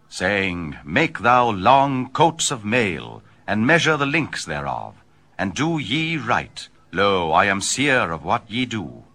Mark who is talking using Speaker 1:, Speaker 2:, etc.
Speaker 1: saying, Make thou long coats of mail, and measure the links thereof, and do ye right. Lo, I am seer of what ye do.